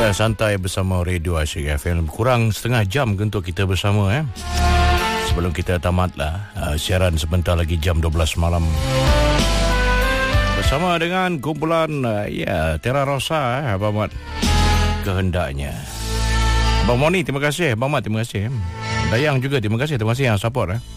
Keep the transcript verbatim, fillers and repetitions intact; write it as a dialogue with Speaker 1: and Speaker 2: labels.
Speaker 1: Ya, santai bersama Radio Asyik F M. Kurang setengah jam untuk kita bersama eh. Sebelum kita tamatlah uh, siaran sebentar lagi jam dua belas malam. Bersama dengan kumpulan uh, ya Terra Rosa eh, Abang Mat. Kehendaknya. Abang Moni, terima kasih. Abang Mat, terima kasih. Dayang juga terima kasih. Terima kasih yang support eh.